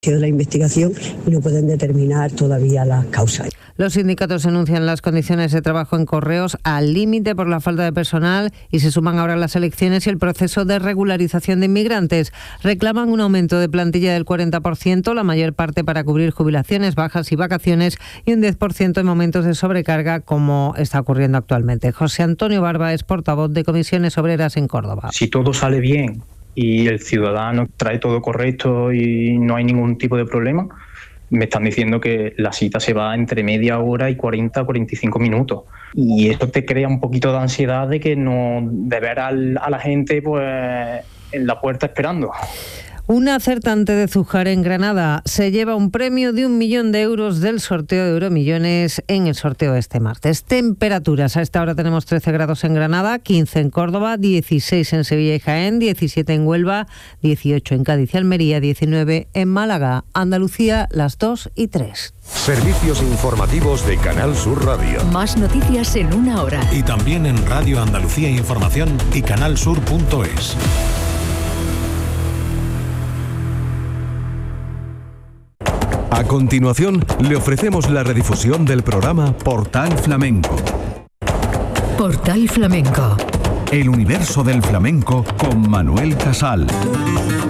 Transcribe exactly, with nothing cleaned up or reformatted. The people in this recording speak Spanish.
de la investigación y no pueden determinar todavía las causas. Los sindicatos denuncian las condiciones de trabajo en Correos al límite por la falta de personal y se suman ahora las elecciones y el proceso de regularización de inmigrantes. Reclaman un aumento de plantilla del cuarenta por ciento, la mayor parte para cubrir jubilaciones, bajas y vacaciones, y un diez por ciento en momentos de sobrecarga, como está ocurriendo actualmente. José Antonio Barba es portavoz de Comisiones Obreras en Córdoba. Si todo sale bien y el ciudadano trae todo correcto y no hay ningún tipo de problema, me están diciendo que la cita se va entre media hora y cuarenta a cuarenta y cinco minutos. Y eso te crea un poquito de ansiedad de que no de ver al, a la gente pues en la puerta esperando. Una acertante de Zújar en Granada se lleva un premio de un millón de euros del sorteo de Euromillones en el sorteo este martes. Temperaturas: a esta hora tenemos trece grados en Granada, quince en Córdoba, dieciséis en Sevilla y Jaén, diecisiete en Huelva, dieciocho en Cádiz y Almería, diecinueve en Málaga. Andalucía, las dos y tres. Servicios informativos de Canal Sur Radio. Más noticias en una hora. Y también en Radio Andalucía Información y canalsur punto es. A continuación, le ofrecemos la redifusión del programa Portal Flamenco. Portal Flamenco. El universo del flamenco con Manuel Casal.